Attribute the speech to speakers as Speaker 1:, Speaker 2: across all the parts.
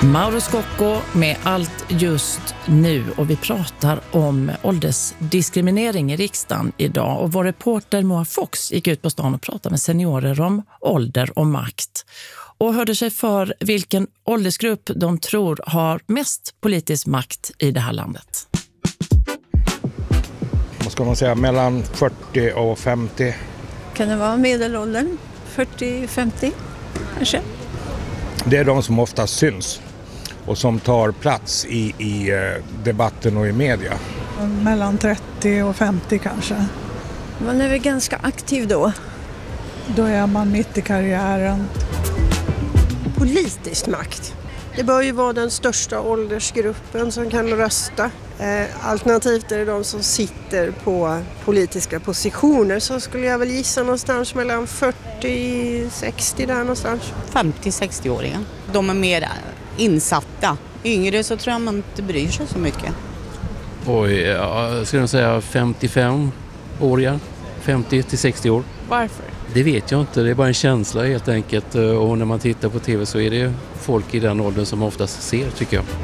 Speaker 1: Mauro Scocco med Allt just nu, och vi pratar om åldersdiskriminering i riksdagen idag, och vår reporter Moa Fox gick ut på stan och pratade med seniorer om ålder och makt och hörde sig för vilken åldersgrupp de tror har mest politisk makt i det här landet.
Speaker 2: Vad ska man säga, mellan 40 och 50?
Speaker 3: Kan det vara medelåldern? 40-50 kanske?
Speaker 2: Det är de som oftast syns och som tar plats i debatten och i media.
Speaker 4: Mellan 30 och 50 kanske.
Speaker 3: Man är väl ganska aktiv då.
Speaker 4: Då är man mitt i karriären.
Speaker 5: Politisk makt. Det bör ju vara den största åldersgruppen som kan rösta. Alternativt är det de som sitter på politiska positioner, så skulle jag väl gissa någonstans mellan 40-60 där någonstans.
Speaker 6: 50-60-åringar. De är mer insatta. Yngre så tror jag man inte bryr sig så mycket.
Speaker 7: Oj, jag skulle säga 55-åringar. 50-60 år.
Speaker 8: Varför?
Speaker 7: Det vet jag inte, det är bara en känsla helt enkelt. Och när man tittar på tv så är det folk i den åldern som oftast ser, tycker jag.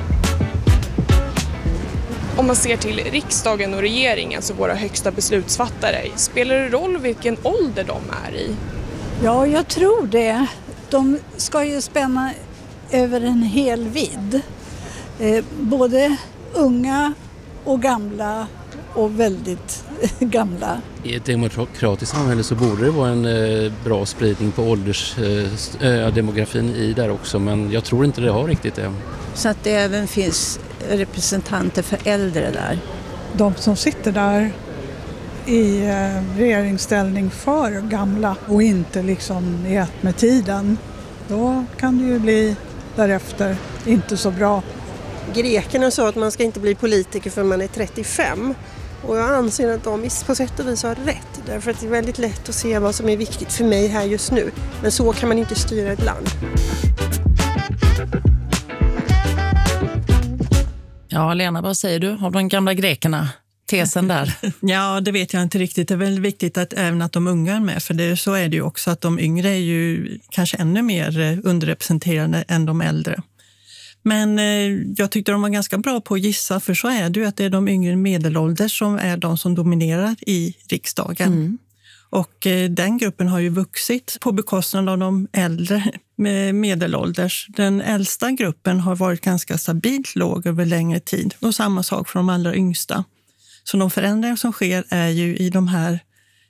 Speaker 8: Om man ser till riksdagen och regeringen, alltså våra högsta beslutsfattare, spelar det roll vilken ålder de är i?
Speaker 9: Ja, jag tror det. De ska ju spänna över en hel vidd. Både unga och gamla och väldigt gamla.
Speaker 7: I ett demokratiskt samhälle så borde det vara en bra spridning på åldersdemografin i där också, men jag tror inte det har riktigt det.
Speaker 3: Så att det även finns representanter för äldre där.
Speaker 4: De som sitter där i regeringsställning för gamla och inte liksom i ett med tiden, då kan det ju bli därefter inte så bra.
Speaker 5: Grekerna sa att man ska inte bli politiker för man är 35. Och jag anser att de på sätt och vis har rätt. Därför att det är väldigt lätt att se vad som är viktigt för mig här just nu. Men så kan man inte styra ett land.
Speaker 1: Ja, Lena, vad säger du? Har de gamla grekerna tesen där?
Speaker 10: Ja, det vet jag inte riktigt. Det är väl viktigt att även att de unga är med. För så är det ju också att de yngre är ju kanske ännu mer underrepresenterade än de äldre. Men jag tyckte de var ganska bra på att gissa, för så är det ju att det är de yngre medelålders som är de som dominerar i riksdagen. Mm. Och den gruppen har ju vuxit på bekostnad av de äldre medelålders. Den äldsta gruppen har varit ganska stabilt låg över längre tid, och samma sak för de allra yngsta. Så de förändringar som sker är ju i de här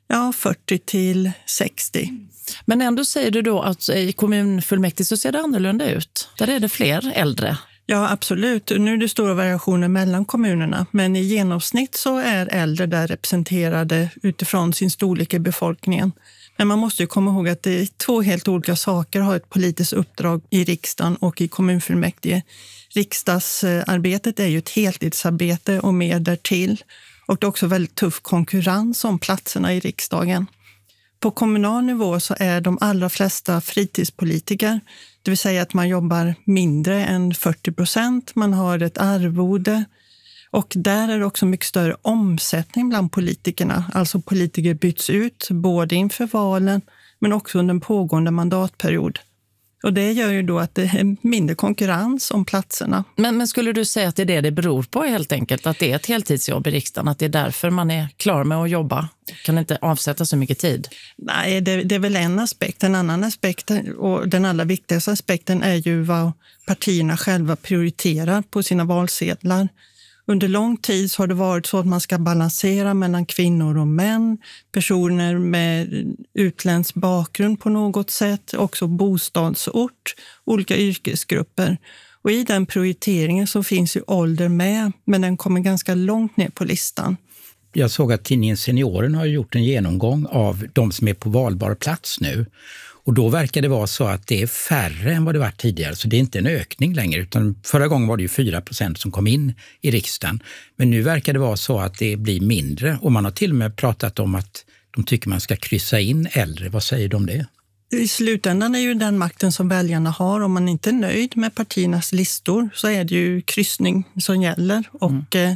Speaker 10: 40 till 60.
Speaker 1: Men ändå säger du då att i kommunfullmäktige så ser det annorlunda ut. Där är det fler äldre.
Speaker 10: Ja, absolut. Nu är det stora variationer mellan kommunerna. Men i genomsnitt så är äldre där representerade utifrån sin storlek i befolkningen. Men man måste ju komma ihåg att det är två helt olika saker. Har ett politiskt uppdrag i riksdagen och i kommunfullmäktige. Riksdagsarbetet är ju ett heltidsarbete och mer därtill. Och det är också väldigt tuff konkurrens om platserna i riksdagen. På kommunal nivå så är de allra flesta fritidspolitiker, det vill säga att man jobbar mindre än 40%, man har ett arvode, och där är det också mycket större omsättning bland politikerna. Alltså politiker byts ut både inför valen men också under en pågående mandatperiod. Och det gör ju då att det är mindre konkurrens om platserna.
Speaker 1: Men skulle du säga att det är det beror på helt enkelt? Att det är ett heltidsjobb i riksdagen? Att det är därför man är klar med att jobba? Kan inte avsätta så mycket tid?
Speaker 10: Nej, det är väl en aspekt. En annan aspekt, och den allra viktigaste aspekten, är ju vad partierna själva prioriterar på sina valsedlar. Under lång tid så har det varit så att man ska balansera mellan kvinnor och män, personer med utländsk bakgrund på något sätt, också bostadsort, olika yrkesgrupper. Och i den prioriteringen så finns ju ålder med, men den kommer ganska långt ner på listan.
Speaker 11: Jag såg att tidningen Senioren har gjort en genomgång av de som är på valbar plats nu. Och då verkar det vara så att det är färre än vad det var tidigare. Så det är inte en ökning längre, utan förra gången var det ju 4% som kom in i riksdagen. Men nu verkar det vara så att det blir mindre. Och man har till och med pratat om att de tycker man ska kryssa in äldre. Vad säger de om det?
Speaker 10: I slutändan är ju den makten som väljarna har. Om man inte är nöjd med partiernas listor så är det ju kryssning som gäller. Och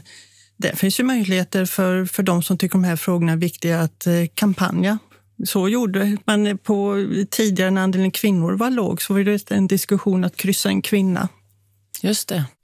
Speaker 10: det finns ju möjligheter för de som tycker de här frågorna är viktiga att kampanja. Så gjorde man tidigare när andelen kvinnor var låg, så var det en diskussion att kryssa en kvinna.
Speaker 1: Just det.